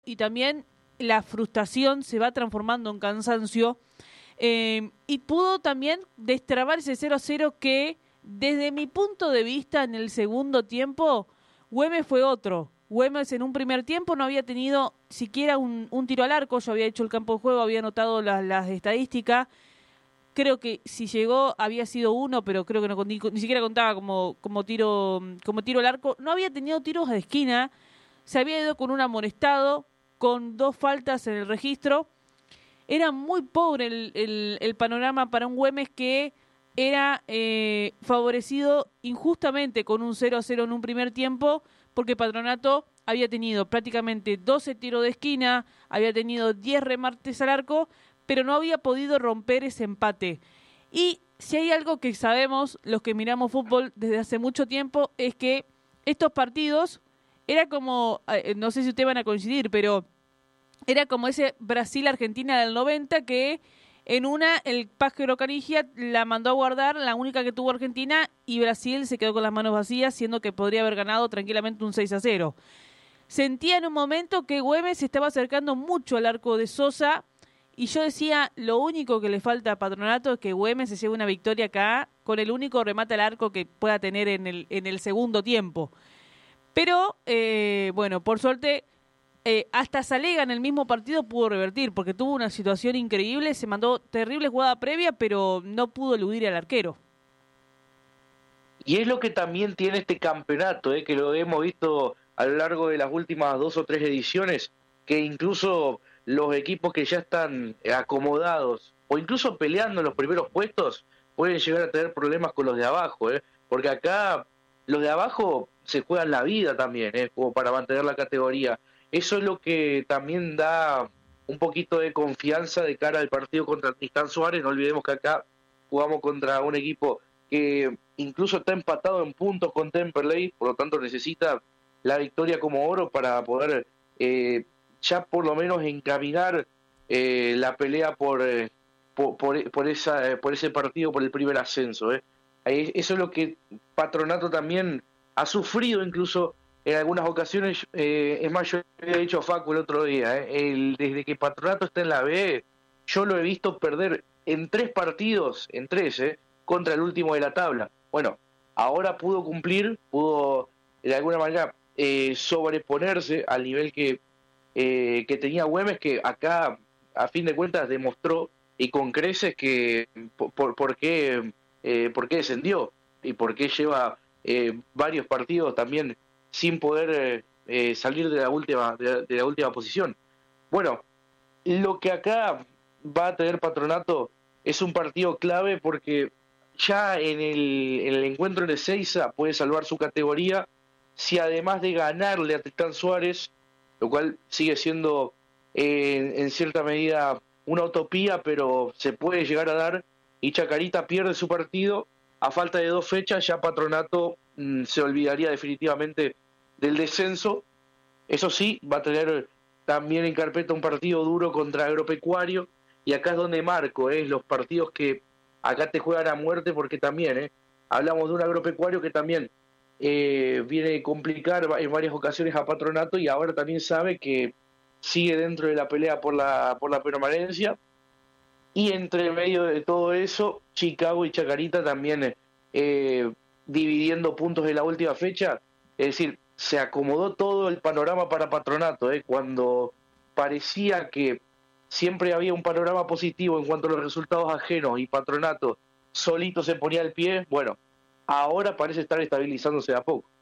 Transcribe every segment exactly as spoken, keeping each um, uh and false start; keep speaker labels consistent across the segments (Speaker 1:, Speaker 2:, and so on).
Speaker 1: y también la frustración se va transformando en cansancio, eh, y pudo también destrabar ese cero a cero que, desde mi punto de vista, en el segundo tiempo, Güemes fue otro. Güemes en un primer tiempo no había tenido siquiera un, un tiro al arco. Yo había hecho el campo de juego, había anotado las, las estadísticas. Creo que si llegó había sido uno, pero creo que no ni, ni siquiera contaba como, como tiro como tiro al arco. No había tenido tiros de esquina. Se había ido con un amonestado, con dos faltas en el registro. Era muy pobre el, el, el panorama para un Güemes que era eh, favorecido injustamente con un cero a cero en un primer tiempo, porque Patronato había tenido prácticamente doce tiros de esquina, había tenido diez remates al arco, pero no había podido romper ese empate. Y si hay algo que sabemos los que miramos fútbol desde hace mucho tiempo, es que estos partidos era como, eh, no sé si ustedes van a coincidir, pero era como ese Brasil-Argentina del noventa, que en una el Pájaro Canigia la mandó a guardar, la única que tuvo Argentina, y Brasil se quedó con las manos vacías, siendo que podría haber ganado tranquilamente un seis a cero. Sentía en un momento que Güemes se estaba acercando mucho al arco de Sosa, y yo decía, lo único que le falta a Patronato es que Güemes se lleve una victoria acá con el único remate al arco que pueda tener en el, en el segundo tiempo. Pero, eh, bueno, por suerte, eh, hasta Salega en el mismo partido pudo revertir, porque tuvo una situación increíble, se mandó terrible jugada previa, pero no pudo eludir al arquero.
Speaker 2: Y es lo que también tiene este campeonato, eh, que lo hemos visto a lo largo de las últimas dos o tres ediciones, que incluso los equipos que ya están acomodados o incluso peleando en los primeros puestos pueden llegar a tener problemas con los de abajo, eh, porque acá los de abajo se juegan la vida también, eh, como para mantener la categoría. Eso es lo que también da un poquito de confianza de cara al partido contra Tristán Suárez. No olvidemos que acá jugamos contra un equipo que incluso está empatado en puntos con Temperley, por lo tanto necesita la victoria como oro para poder eh, ya por lo menos encaminar eh, la pelea por, eh, por, por, por, esa, por ese partido, por el primer ascenso. Eh. Eso es lo que Patronato también ha sufrido incluso en algunas ocasiones. Eh, es más, yo había dicho a Facu el otro día, eh, el, desde que Patronato está en la B, yo lo he visto perder en tres partidos, en tres, eh, contra el último de la tabla. Bueno, ahora pudo cumplir, pudo de alguna manera eh, sobreponerse al nivel que, eh, que tenía Güemes, que acá a fin de cuentas demostró y con creces que por, por, por, qué, eh, por qué descendió y por qué lleva eh, varios partidos también sin poder eh, eh, salir de la última de, de la última posición. Bueno, lo que acá va a tener Patronato es un partido clave, porque ya en el, en el encuentro en Ezeiza puede salvar su categoría si, además de ganarle a Tristán Suárez, lo cual sigue siendo eh, en cierta medida una utopía, pero se puede llegar a dar, y Chacarita pierde su partido, a falta de dos fechas ya Patronato mmm, se olvidaría definitivamente del descenso. Eso sí, va a tener también en carpeta un partido duro contra Agropecuario, y acá es donde marco, ¿eh? Los partidos que acá te juegan a muerte, porque también ¿eh? hablamos de un Agropecuario que también eh, viene a complicar en varias ocasiones a Patronato, y ahora también sabe que sigue dentro de la pelea por la, por la permanencia. Y entre medio de todo eso, Chicago y Chacarita también eh, dividiendo puntos de la última fecha. Es decir, se acomodó todo el panorama para Patronato, ¿eh? Cuando parecía que siempre había un panorama positivo en cuanto a los resultados ajenos y Patronato solito se ponía el pie, bueno, ahora parece estar estabilizándose de a poco.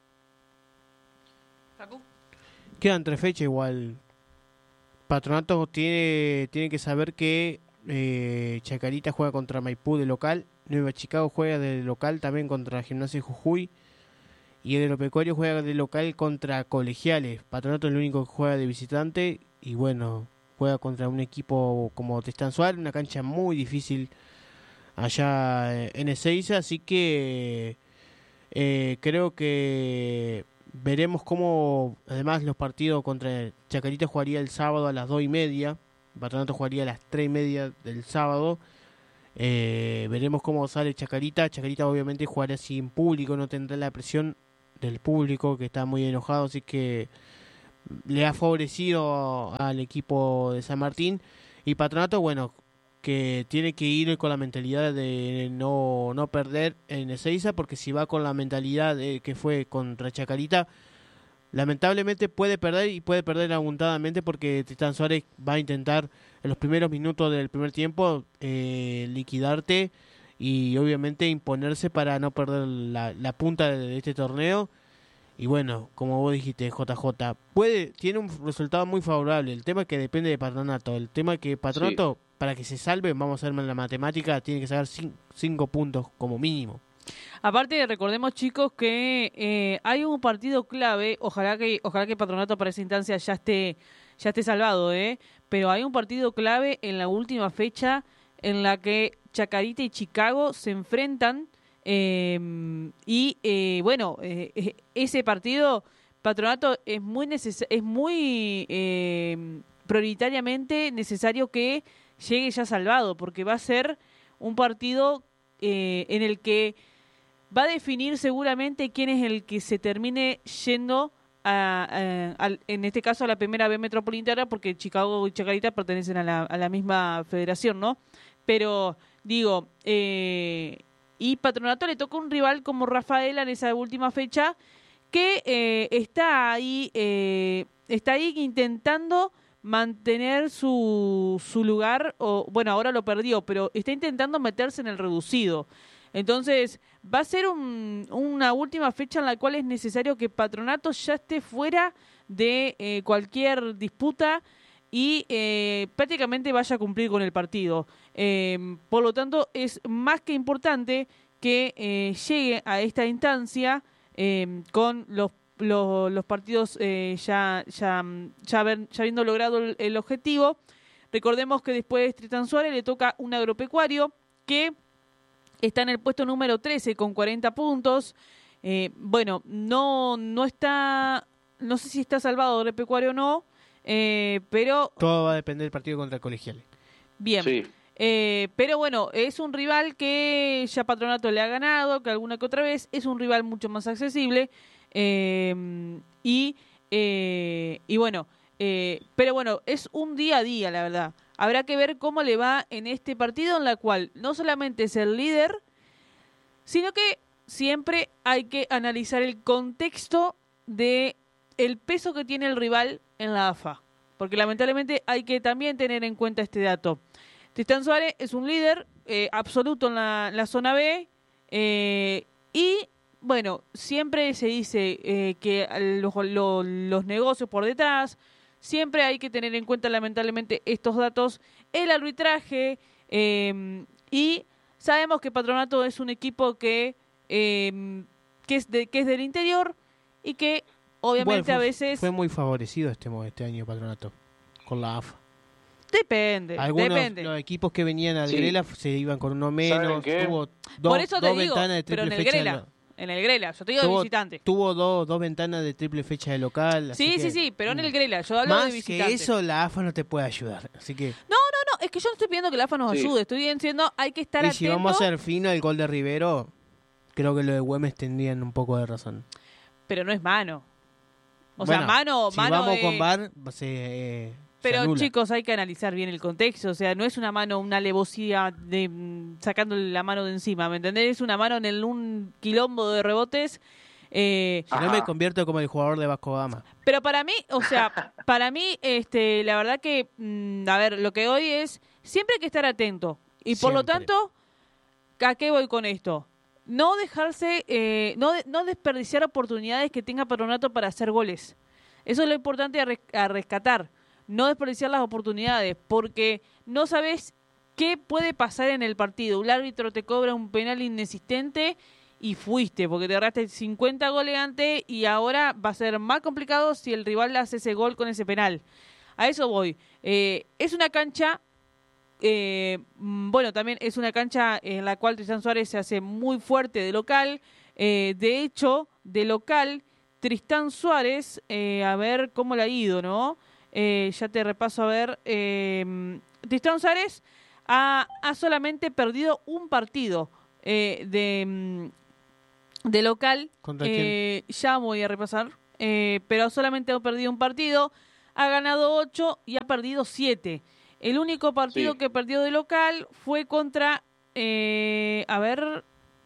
Speaker 3: Quedan tres fechas igual. Patronato tiene, tiene que saber que eh, Chacarita juega contra Maipú de local, Nueva Chicago juega de local también contra Gimnasia Jujuy, y el Agropecuario juega de local contra Colegiales. Patronato es el único que juega de visitante, y bueno, juega contra un equipo como Tristán Suárez, una cancha muy difícil allá en Ezeiza, así que eh, creo que veremos cómo, además, los partidos contra Chacarita jugaría el sábado a las dos y media, Patronato jugaría a las tres y media del sábado. Eh, veremos cómo sale Chacarita. Chacarita obviamente jugará sin público, no tendrá la presión del público, que está muy enojado, así que le ha favorecido al equipo de San Martín. Y Patronato, bueno, que tiene que ir con la mentalidad de no, no perder en Ezeiza, porque si va con la mentalidad de que fue contra Chacarita, lamentablemente puede perder y puede perder abundadamente, porque Tristán Suárez va a intentar en los primeros minutos del primer tiempo eh, liquidarte y obviamente imponerse para no perder la, la punta de este torneo. Y bueno, como vos dijiste, J J, puede, tiene un resultado muy favorable. El tema es que depende de Patronato. El tema es que Patronato, sí, para que se salve, vamos a ver en la matemática, tiene que sacar cinco, cinco puntos como mínimo.
Speaker 1: Aparte, recordemos, chicos, que eh, hay un partido clave. Ojalá que ojalá que Patronato para esa instancia ya esté, ya esté salvado, ¿eh? Pero hay un partido clave en la última fecha en la que Chacarita y Chicago se enfrentan. Eh, y eh, bueno, eh, ese partido, Patronato, es muy neces- es muy eh, prioritariamente necesario que llegue ya salvado, porque va a ser un partido eh, en el que va a definir seguramente quién es el que se termine yendo a, a, a, en este caso a la primera B metropolitana, porque Chicago y Chacarita pertenecen a la, a la misma federación, ¿no? Pero digo, eh, y Patronato le toca un rival como Rafaela en esa última fecha que eh, está ahí eh, está ahí intentando mantener su, su lugar, o bueno, ahora lo perdió, pero está intentando meterse en el reducido. Entonces, va a ser un, una última fecha en la cual es necesario que Patronato ya esté fuera de eh, cualquier disputa y eh, prácticamente vaya a cumplir con el partido. Eh, por lo tanto, es más que importante que eh, llegue a esta instancia eh, con los, los, los partidos eh, ya, ya, ya, haber, ya habiendo logrado el, el objetivo. Recordemos que después de Tristán Suárez le toca un Agropecuario que está en el puesto número trece con cuarenta puntos. Eh, bueno, no, no está, no sé si está salvado Agropecuario o no, eh, pero...
Speaker 3: Todo va a depender del partido contra el Colegial.
Speaker 1: Bien.
Speaker 2: Sí.
Speaker 1: Eh, pero bueno, es un rival que ya Patronato le ha ganado, que alguna que otra vez, es un rival mucho más accesible. Eh, y, eh, y bueno, eh, pero bueno, es un día a día, la verdad. Habrá que ver cómo le va en este partido en la cual no solamente es el líder, sino que siempre hay que analizar el contexto de el peso que tiene el rival en la A F A. Porque lamentablemente hay que también tener en cuenta este dato. Tristán Suárez es un líder eh, absoluto en la, en la zona B eh, y, bueno, siempre se dice eh, que los, los, los negocios por detrás, siempre hay que tener en cuenta lamentablemente estos datos, el arbitraje eh, y sabemos que Patronato es un equipo que, eh, que, es de, que es del interior y que obviamente
Speaker 3: bueno, fue,
Speaker 1: a veces...
Speaker 3: Fue muy favorecido este, este año Patronato con la A F A.
Speaker 1: Depende,
Speaker 3: Algunos
Speaker 1: depende.
Speaker 3: Los equipos que venían al
Speaker 2: Sí.
Speaker 3: Grela se iban con uno menos. Tuvo dos,
Speaker 1: Por eso te
Speaker 3: dos
Speaker 1: digo,
Speaker 3: ventanas de
Speaker 1: pero
Speaker 3: triple
Speaker 1: en el
Speaker 3: fecha.
Speaker 1: Grela,
Speaker 3: de,
Speaker 1: en el Grela, yo te digo
Speaker 3: tuvo,
Speaker 1: de visitante.
Speaker 3: Tuvo dos, dos ventanas de triple fecha de local.
Speaker 1: Sí,
Speaker 3: así
Speaker 1: sí,
Speaker 3: que,
Speaker 1: sí, pero en el Grela, yo hablo
Speaker 3: más
Speaker 1: de visitante.
Speaker 3: que eso, la A F A no te puede ayudar. Así que.
Speaker 1: No, no, no, es que yo no estoy pidiendo que la A F A nos
Speaker 2: Sí.
Speaker 1: ayude, estoy diciendo hay que estar
Speaker 3: Y
Speaker 1: atento.
Speaker 3: si vamos a ser fino, el gol de Rivero, creo que lo de Güemes tendrían un poco de razón.
Speaker 1: Pero no es mano. O
Speaker 3: Bueno,
Speaker 1: sea, mano,
Speaker 3: si
Speaker 1: mano
Speaker 3: vamos
Speaker 1: de...
Speaker 3: con V A R, se, eh, se
Speaker 1: Pero
Speaker 3: anula.
Speaker 1: chicos, hay que analizar bien el contexto, o sea, no es una mano, una alevosía de mm, sacándole la mano de encima, ¿me entendés? Es una mano en el, un quilombo de rebotes. Eh,
Speaker 3: Si no
Speaker 2: Ajá.
Speaker 3: me convierto como el jugador de Vasco Gama.
Speaker 1: Pero para mí, o sea, para mí, este, la verdad que, mmm, a ver, lo que hoy es, siempre hay que estar atento. Y por lo
Speaker 3: Siempre.
Speaker 1: tanto, ¿a qué voy con esto? No dejarse, eh, no, de- no desperdiciar oportunidades que tenga Patronato para hacer goles. Eso es lo importante a, res- a rescatar. No desperdiciar las oportunidades, porque no sabes qué puede pasar en el partido. Un árbitro te cobra un penal inexistente y fuiste, porque te agarraste cincuenta goles antes y ahora va a ser más complicado si el rival hace ese gol con ese penal. A eso voy. Eh, es una cancha, eh, mm, bueno, también es una cancha en la cual Tristán Suárez se hace muy fuerte de local. Eh, de hecho, de local, Tristán Suárez, eh, a ver cómo le ha ido, ¿no? Eh, ya te repaso a ver. Eh, Tristán Suárez ha, ha solamente perdido un partido eh, de, mm, de local.
Speaker 3: ¿Contra
Speaker 1: Eh, ya voy a repasar. eh, pero solamente ha perdido un partido, ha ganado ocho y ha perdido siete. El único partido
Speaker 2: Sí.
Speaker 1: que perdió de local fue contra, eh, a ver,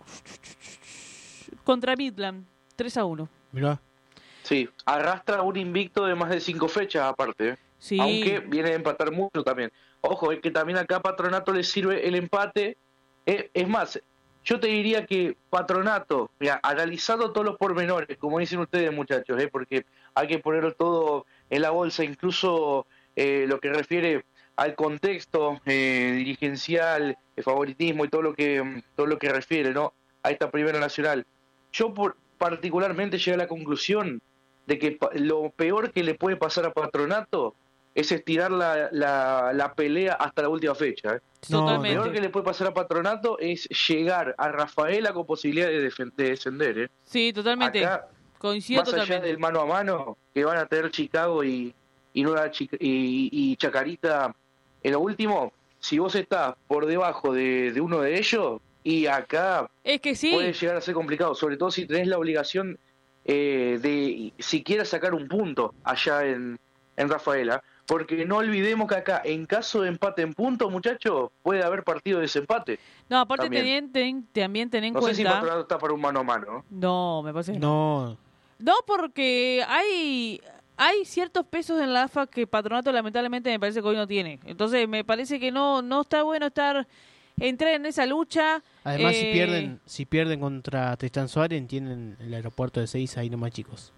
Speaker 1: contra Midland, tres a uno.
Speaker 3: Mirá.
Speaker 2: Sí, arrastra un invicto de más de cinco fechas aparte, ¿eh?
Speaker 1: Sí.
Speaker 2: Aunque viene a empatar mucho también. Ojo, es que también acá a Patronato le sirve el empate. Eh, es más, yo te diría que Patronato, mira, analizando todos los pormenores, como dicen ustedes muchachos, ¿eh? Porque hay que ponerlo todo en la bolsa, incluso eh, lo que refiere al contexto eh, dirigencial, el favoritismo y todo lo que todo lo que refiere, ¿no?, a esta Primera Nacional. Yo por, particularmente llegué a la conclusión de que pa- lo peor que le puede pasar a Patronato es estirar la, la, la pelea hasta la última fecha, ¿eh?
Speaker 3: No,
Speaker 2: Lo
Speaker 1: Totalmente.
Speaker 2: peor que le puede pasar a Patronato es llegar a Rafaela con posibilidad de, defen- de descender, ¿eh?
Speaker 1: Sí, totalmente.
Speaker 2: Acá,
Speaker 1: Coincido
Speaker 2: más allá
Speaker 1: totalmente.
Speaker 2: del mano a mano que van a tener Chicago y, y, Nueva Chica- y, y Chacarita en lo último, si vos estás por debajo de, de uno de ellos, y acá
Speaker 1: Es que sí.
Speaker 2: puede llegar a ser complicado, sobre todo si tenés la obligación eh, de siquiera sacar un punto allá en, en Rafaela, porque no olvidemos que acá, en caso de empate en puntos, muchachos, puede haber partido de desempate.
Speaker 1: No, aparte
Speaker 2: También.
Speaker 1: ten- ten- también ten en
Speaker 2: No sé si
Speaker 1: cuenta...
Speaker 2: Patronato está para un mano a mano, ¿no?
Speaker 1: No, me parece que no.
Speaker 3: no.
Speaker 1: No, porque hay hay ciertos pesos en la A F A que Patronato lamentablemente me parece que hoy no tiene. Entonces me parece que no no está bueno estar entrar en esa lucha.
Speaker 3: Además, si
Speaker 1: Eh,
Speaker 3: pierden si pierden contra Tristán Suárez, tienen el aeropuerto de Seiza ahí nomás, chicos.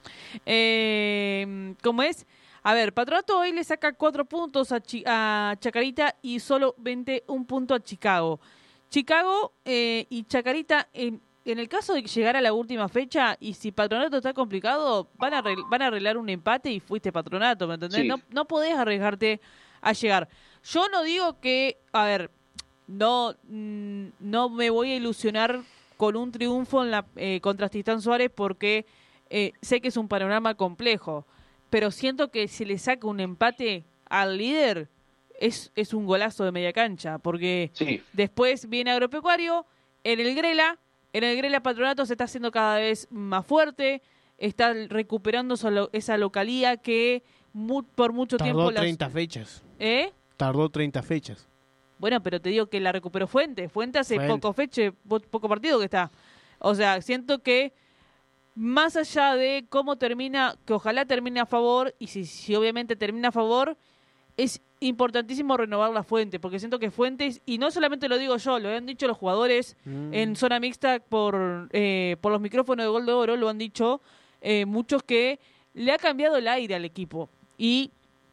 Speaker 1: Eh, ¿Cómo es? A ver, Patronato hoy le saca cuatro puntos a, Chi- a Chacarita y solo veintiún puntos a Chicago. Chicago eh, y Chacarita, en, en el caso de que llegara a la última fecha, y si Patronato está complicado, van a, arregl- van a arreglar un empate y fuiste Patronato, ¿me entendés?
Speaker 2: Sí.
Speaker 1: No, no podés arriesgarte a llegar. Yo no digo que, a ver, no, mm, no me voy a ilusionar con un triunfo en la, eh, contra Tristán Suárez porque eh, sé que es un panorama complejo, pero siento que si le saca un empate al líder es, es un golazo de media cancha, porque
Speaker 2: Sí,
Speaker 1: después viene Agropecuario, en el Grela, en el Grela Patronato se está haciendo cada vez más fuerte, está recuperando esa, lo- esa localía que mu- por mucho tiempo...
Speaker 3: Tardó
Speaker 1: las-
Speaker 3: treinta fechas.
Speaker 1: ¿Eh?
Speaker 3: Tardó treinta fechas.
Speaker 1: Bueno, pero te digo que la recuperó Fuente. Fuente hace
Speaker 3: Fuente.
Speaker 1: poco feche, po- poco partido que está. O sea, siento que más allá de cómo termina, que ojalá termine a favor, y si, si obviamente termina a favor, es importantísimo renovar la Fuente, porque siento que Fuentes, y no solamente lo digo yo, lo han dicho los jugadores
Speaker 3: Mm.
Speaker 1: en zona mixta por, eh, por los micrófonos de Gol de Oro, lo han dicho eh, muchos, que le ha cambiado el aire al equipo. Y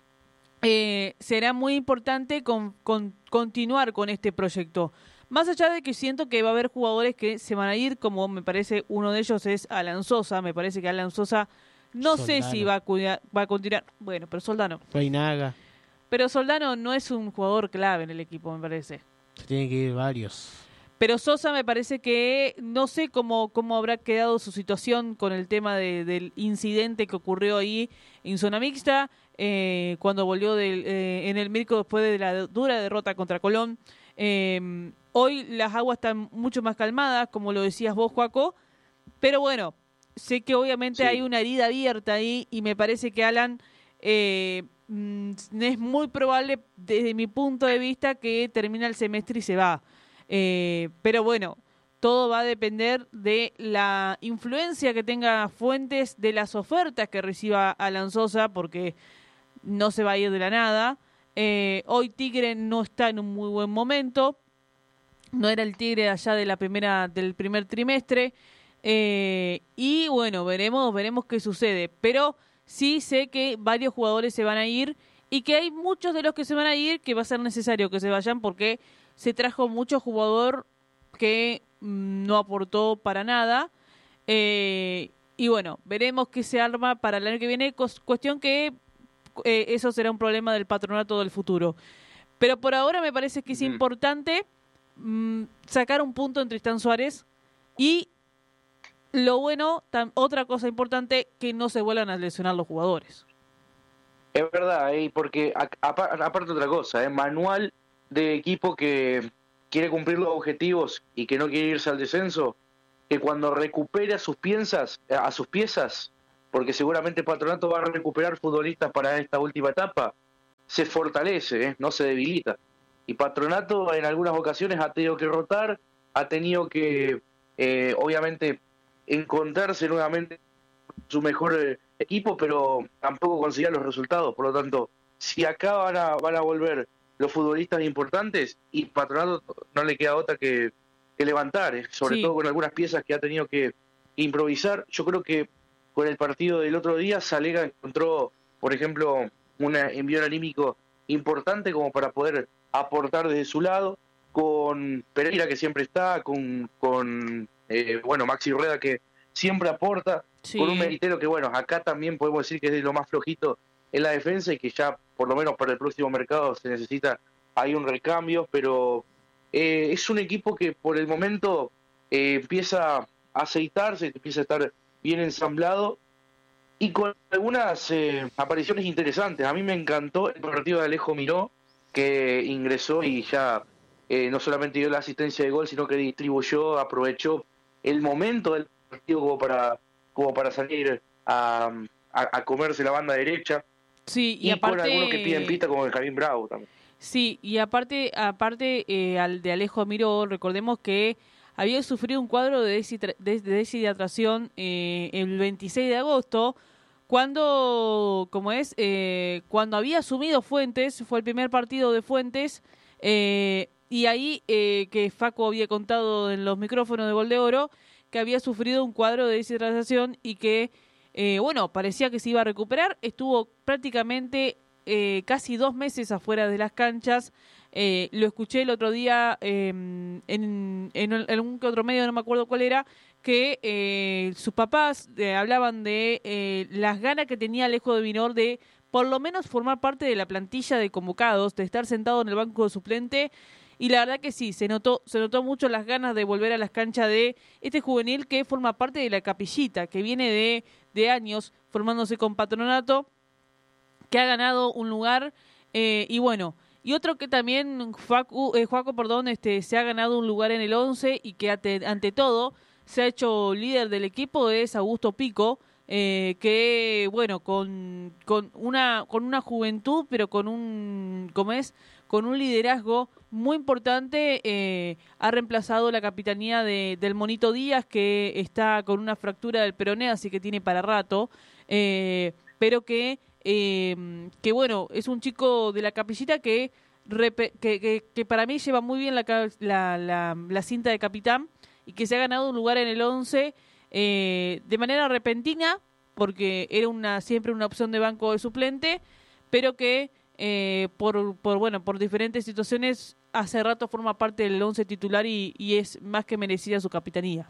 Speaker 1: eh, será muy importante con, con- continuar con este proyecto. Más allá de que siento que va a haber jugadores que se van a ir, como me parece uno de ellos es Alan Sosa. Me parece que Alan Sosa no sé
Speaker 3: Soldano.
Speaker 1: si va a, cuidar- va a continuar. Bueno, pero Soldano.
Speaker 3: Reinaga.
Speaker 1: Pero Soldano no es un jugador clave en el equipo, me parece.
Speaker 3: Se tienen que ir varios.
Speaker 1: Pero Sosa me parece que no sé cómo, cómo habrá quedado su situación con el tema de- del incidente que ocurrió ahí en zona mixta, eh, cuando volvió del, eh, en el Mirko después de la dura derrota contra Colón. Eh, hoy las aguas están mucho más calmadas, como lo decías vos, Joaco, pero bueno, sé que obviamente
Speaker 2: Sí.
Speaker 1: hay una herida abierta ahí y me parece que Alan eh, mm, es muy probable desde mi punto de vista que termina el semestre y se va. Eh, pero bueno, todo va a depender de la influencia que tenga Fuentes, de las ofertas que reciba Alan Sosa, porque no se va a ir de la nada. Eh, hoy Tigre no está en un muy buen momento, no era el Tigre allá de la primera del primer trimestre. Eh, y bueno, veremos, veremos qué sucede. Pero sí sé que varios jugadores se van a ir y que hay muchos de los que se van a ir que va a ser necesario que se vayan porque se trajo mucho jugador que mm, no aportó para nada. Eh, y bueno, veremos qué se arma para el año que viene. Cos- cuestión que eh, eso será un problema del patronato del futuro. Pero por ahora me parece que es
Speaker 2: Ujú.
Speaker 1: importante mm, sacar un punto en Tristán Suárez y lo bueno, tam- otra cosa importante, que no se vuelvan a lesionar los jugadores.
Speaker 2: es verdad, ¿eh? Porque a- apa- aparte otra cosa, ¿eh? Manual de equipo que quiere cumplir los objetivos y que no quiere irse al descenso, que cuando recupere a sus piezas, a sus piezas, porque seguramente Patronato va a recuperar futbolistas para esta última etapa, se fortalece, ¿eh? No se debilita. Y Patronato en algunas ocasiones ha tenido que rotar, ha tenido que, eh, obviamente, encontrarse nuevamente su mejor eh, equipo, pero tampoco conseguía los resultados. Por lo tanto, si acá van a, van a volver los futbolistas importantes, y Patronato no le queda otra que, que levantar, ¿eh? Sobre
Speaker 1: Sí.
Speaker 2: todo con algunas piezas que ha tenido que improvisar. Yo creo que con el partido del otro día, Salega encontró, por ejemplo, un envío anímico importante como para poder aportar desde su lado, con Pereira, que siempre está, con, con eh, bueno, Maxi Rueda, que siempre aporta,
Speaker 1: Sí.
Speaker 2: con un Meritero que, bueno, acá también podemos decir que es de lo más flojito en la defensa y que ya, por lo menos para el próximo mercado, se necesita ahí un recambio, pero eh, es un equipo que por el momento eh, empieza a aceitarse, empieza a estar bien ensamblado y con algunas eh, apariciones interesantes. A mí me encantó el partido de Alejo Miró, que ingresó y ya eh, no solamente dio la asistencia de gol, sino que distribuyó, aprovechó el momento del partido como para como para salir a, a, a comerse la banda derecha.
Speaker 1: Sí, y,
Speaker 2: Y
Speaker 1: aparte...
Speaker 2: con algunos que piden pista como el Javín Bravo también.
Speaker 1: Sí, y aparte, aparte eh, al de Alejo Miró, recordemos que había sufrido un cuadro de, deshidra- de deshidratación eh, el veintiséis de agosto, cuando, como es, eh, cuando había asumido Fuentes, fue el primer partido de Fuentes, eh, y ahí eh, que Facu había contado en los micrófonos de Gol de Oro, que había sufrido un cuadro de deshidratación y que, eh, bueno, parecía que se iba a recuperar, estuvo prácticamente eh, casi dos meses afuera de las canchas. Eh, lo escuché el otro día eh, en, en, en algún que otro medio, no me acuerdo cuál era, que eh, sus papás eh, hablaban de eh, las ganas que tenía Alejo de Minor de por lo menos formar parte de la plantilla de convocados, de estar sentado en el banco de suplente, y la verdad que sí, se notó, se notó mucho las ganas de volver a las canchas de este juvenil que forma parte de la capillita, que viene de, de años formándose con Patronato, que ha ganado un lugar, eh, y bueno, y otro que también, Facu, eh, Juaco, perdón, este, se ha ganado un lugar en el once y que ante, ante todo se ha hecho líder del equipo es Augusto Pico, eh, que bueno, con, con una con una juventud, pero con un, ¿cómo es? Con un liderazgo muy importante, eh, ha reemplazado la capitanía de, del Monito Díaz, que está con una fractura del peroné, así que tiene para rato, eh, pero que Eh, que bueno, es un chico de la capillita que, repe, que, que, que para mí lleva muy bien la, la, la, la cinta de capitán y que se ha ganado un lugar en el once eh, de manera repentina, porque era una siempre una opción de banco de suplente, pero que eh, por, por bueno por diferentes situaciones hace rato forma parte del once titular y, y es más que merecida su capitanía.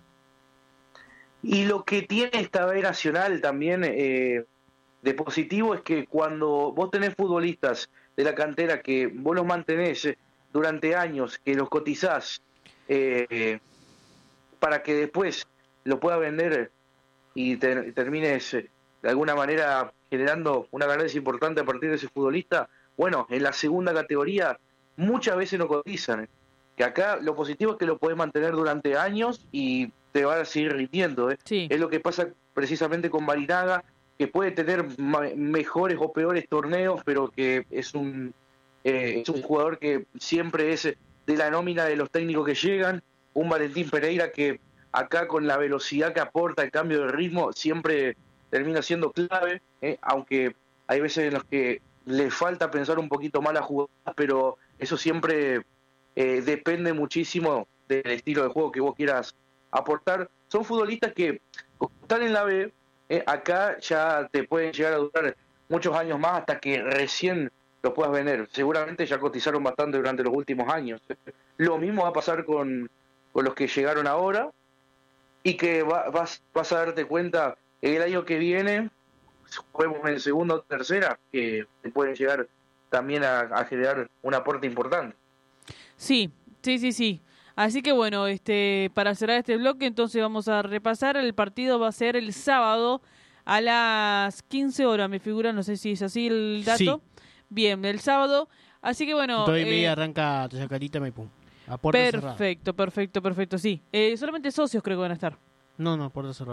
Speaker 2: Y lo que tiene esta B Nacional también... Eh... de positivo es que cuando vos tenés futbolistas de la cantera que vos los mantenés durante años, que los cotizás eh, para que después lo puedas vender y te, termines de alguna manera generando una ganancia importante a partir de ese futbolista, bueno, en la segunda categoría muchas veces no cotizan. Que acá lo positivo es que lo podés mantener durante años y te va a seguir rindiendo. ¿eh?
Speaker 1: Sí.
Speaker 2: Es lo que pasa precisamente con Barinaga, que puede tener mejores o peores torneos, pero que es un eh, es un jugador que siempre es de la nómina de los técnicos que llegan. Un Valentín Pereira que acá con la velocidad que aporta, el cambio de ritmo, siempre termina siendo clave, ¿eh? Aunque hay veces en los que le falta pensar un poquito más la jugada, pero eso siempre eh, depende muchísimo del estilo de juego que vos quieras aportar. Son futbolistas que están en la B, Eh, acá ya te pueden llegar a durar muchos años más hasta que recién los puedas vender. Seguramente ya cotizaron bastante durante los últimos años. Lo mismo va a pasar con, con los que llegaron ahora y que va, vas, vas a darte cuenta el año que viene, juguemos en segunda o tercera, que te pueden llegar también a, a generar un aporte importante.
Speaker 1: Sí, sí, sí, sí. Así que bueno, este para cerrar este bloque, entonces vamos a repasar. El partido va a ser el sábado a las quince horas, me figura, no sé si es así el dato.
Speaker 3: Sí.
Speaker 1: Bien, el sábado. Así que bueno.
Speaker 3: Dos y
Speaker 1: eh,
Speaker 3: media arranca Chacarita Maipú. A puerta cerrada.
Speaker 1: Perfecto, perfecto, perfecto, sí. Eh, solamente socios creo que van a estar.
Speaker 3: No, no, puerta cerrada.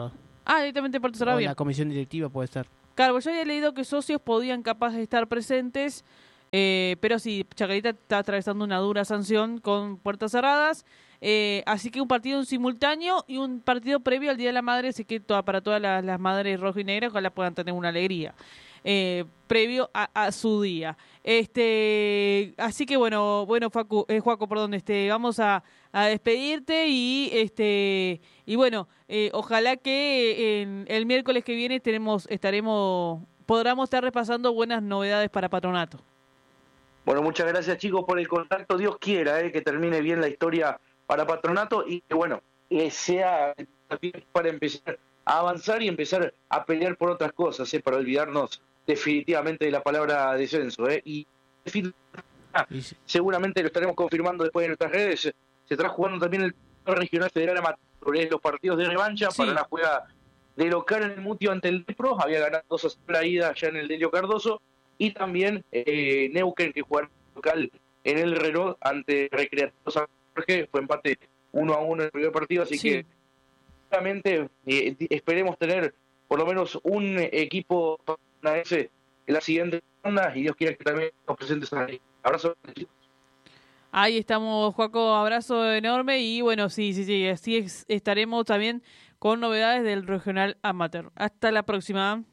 Speaker 1: Ah, directamente Puerto Cerrado,
Speaker 3: O
Speaker 1: bien.
Speaker 3: la comisión directiva puede ser.
Speaker 1: Claro, yo había leído que socios podían capaz de estar presentes, eh, pero sí, Chacarita está atravesando una dura sanción con puertas cerradas, eh, así que un partido en simultáneo y un partido previo al Día de la Madre, así que toda, para todas las, las madres rojo y negras, ojalá puedan tener una alegría. Eh, previo a, a su día. Este, así que bueno, bueno, Facu, eh, Juaco, perdón, este, vamos a, a despedirte y este, y bueno, eh, ojalá que en el miércoles que viene tenemos, estaremos, podamos estar repasando buenas novedades para Patronato.
Speaker 2: Bueno, muchas gracias chicos por el contacto. Dios quiera eh, que termine bien la historia para Patronato y que bueno, eh, sea para empezar a avanzar y empezar a pelear por otras cosas, eh, para olvidarnos definitivamente de la palabra descenso. Eh. Y seguramente lo estaremos confirmando después en nuestras redes. Se estará jugando también el regional federal amateur, los partidos de revancha. Sí. Para la juega de local en el Mutio ante el Depro, había ganado dos a cero la ida ya en el Delio Cardoso, y también eh, Neuquén, que juega local en el reloj ante Recreativo San Jorge, fue empate uno a uno en el primer partido, así sí. que realmente eh, esperemos tener por lo menos un equipo ese en la siguiente ronda, y Dios quiera que también nos presentes ahí. Abrazo, chicos.
Speaker 1: Ahí estamos, Joaco, abrazo enorme y bueno, sí, sí, sí, así es, estaremos también con novedades del regional amateur. Hasta la próxima.